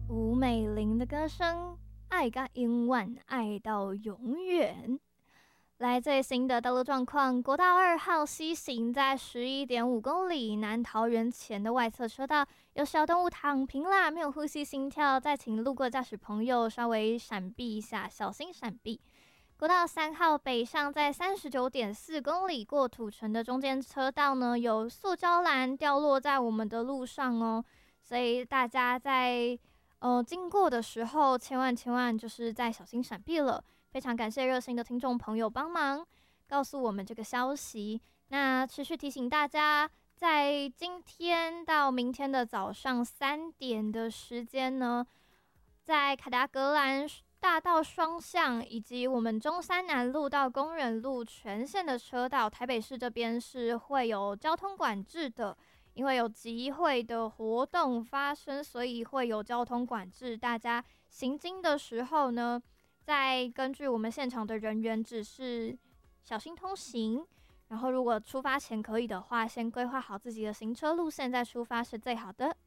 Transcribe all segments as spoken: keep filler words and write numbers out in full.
吴美玲的歌声，爱甲永远，爱到永远。来最新的道路状况，国道二号西行在十一点五公里南桃园前的外侧车道有小动物躺平啦，没有呼吸心跳，再请路过驾驶朋友稍微闪避一下，小心闪避。国道三号北上在三十九点四公里过土城的中间车道呢，有塑胶篮掉落在我们的路上哦，所以大家在呃经过的时候，千万千万就是再小心闪避了。非常感谢热心的听众朋友帮忙告诉我们这个消息。那持续提醒大家，在今天到明天的早上三点的时间呢，在凯达格兰大道双向以及我们中山南路到工人路全线的车道，台北市这边是会有交通管制的，因为有集会的活动发生，所以会有交通管制。大家行经的时候呢，再根据我们现场的人员指示小心通行，然后如果出发前可以的话，先规划好自己的行车路线再出发是最好的。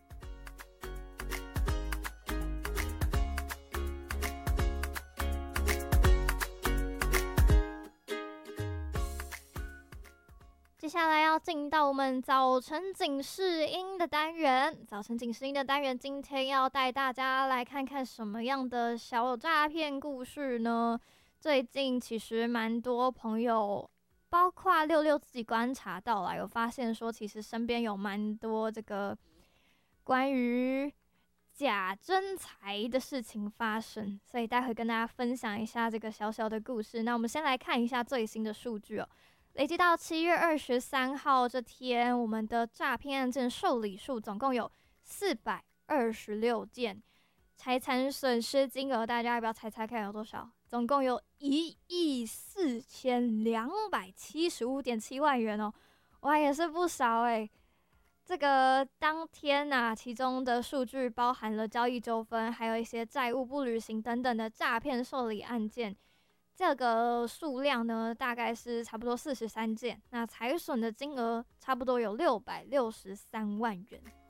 接下来要进到我们早晨警示音的单元，早晨警示音的单元，今天要带大家来看看什么样的小诈骗故事呢？最近其实蛮多朋友，包括六六自己观察到啦，有发现说，其实身边有蛮多这个关于假真财的事情发生，所以待会跟大家分享一下这个小小的故事。那我们先来看一下最新的数据哦。累计到七月二十三号这天，我们的诈骗案件受理数总共有四百二十六件，财产损失金额大家要不要猜猜看有多少？总共有一亿四千两百七十五点七万元哦，哇，也是不少哎。这个当天啊，其中的数据包含了交易纠纷，还有一些债务不履行等等的诈骗受理案件。这个数量呢，大概是差不多四十三件，那财损的金额差不多有六百六十三万元。